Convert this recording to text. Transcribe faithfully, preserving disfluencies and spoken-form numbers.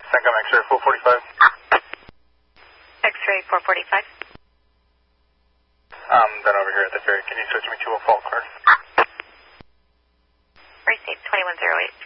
Second X-ray four forty-five. X-ray four forty-five. Um, then over here at the ferry, can you switch me to a fault car? Receive twenty-one zero eight.